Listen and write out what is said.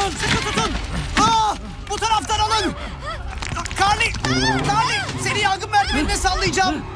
tutun, sıkı tutun. Bu taraftan alın. Carly, seni yangın merdivenine sallayacağım.